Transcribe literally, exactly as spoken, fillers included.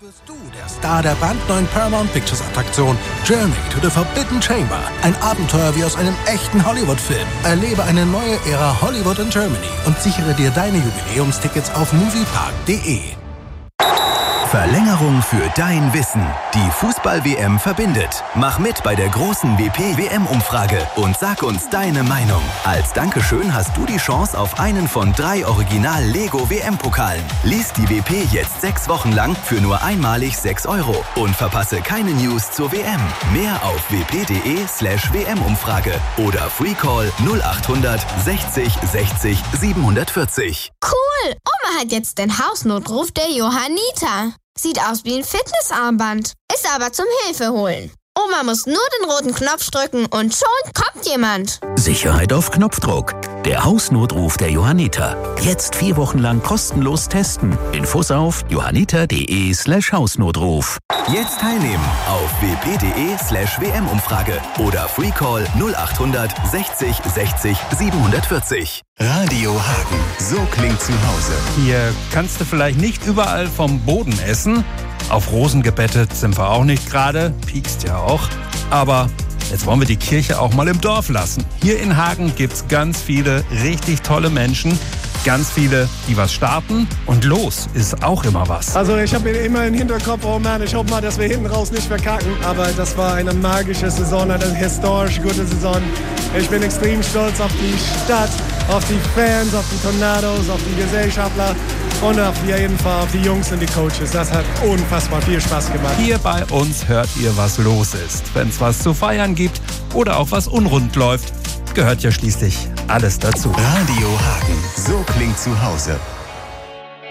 Bist du der Star der brandneuen Paramount Pictures Attraktion Journey to the Forbidden Chamber? Ein Abenteuer wie aus einem echten Hollywood-Film. Erlebe eine neue Ära Hollywood in Germany und sichere dir deine Jubiläumstickets auf moviepark punkt de. Verlängerung für dein Wissen. Die Fußball-W M verbindet. Mach mit bei der großen W P-W M-Umfrage und sag uns deine Meinung. Als Dankeschön hast du die Chance auf einen von drei Original-Lego-W M-Pokalen. Lies die W P jetzt sechs Wochen lang für nur einmalig sechs Euro und verpasse keine News zur W M. Mehr auf wp.de slash WM-Umfrage oder Freecall null achthundert sechzig sechzig siebenhundertvierzig. Cool! Oma hat jetzt den Hausnotruf der Johanniter. Sieht aus wie ein Fitnessarmband, ist aber zum Hilfeholen. Oma muss nur den roten Knopf drücken und schon kommt jemand. Sicherheit auf Knopfdruck. Der Hausnotruf der Johanniter. Jetzt vier Wochen lang kostenlos testen. Infos auf johanniter.de slash Hausnotruf. Jetzt teilnehmen auf wp.de slash WM-Umfrage oder Freecall null achthundert sechzig sechzig siebenhundertvierzig. Radio Hagen. So klingt zu Hause. Hier kannst du vielleicht nicht überall vom Boden essen. Auf Rosen gebettet sind wir auch nicht gerade. Piekst ja auch. Aber jetzt wollen wir die Kirche auch mal im Dorf lassen. Hier in Hagen gibt's ganz viele richtig tolle Menschen. Ganz viele, die was starten. Und los ist auch immer was. Also ich habe immer im Hinterkopf, oh Mann, ich hoffe mal, dass wir hinten raus nicht verkacken. Aber das war eine magische Saison, eine historisch gute Saison. Ich bin extrem stolz auf die Stadt, auf die Fans, auf die Tornados, auf die Gesellschaftler und auf jeden Fall auf die Jungs und die Coaches. Das hat unfassbar viel Spaß gemacht. Hier bei uns hört ihr, was los ist. Wenn es was zu feiern gibt oder auch was unrund läuft, gehört ja schließlich alles dazu. Radio Hagen. So klingt zu Hause.